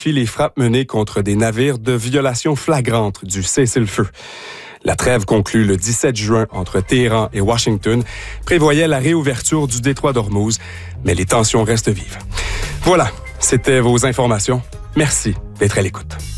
les frappes menées contre des navires de violation flagrante du cessez-le-feu. La trêve conclue le 17 juin entre Téhéran et Washington prévoyait la réouverture du détroit d'Ormuz, mais les tensions restent vives. Voilà, c'était vos informations. Merci d'être à l'écoute.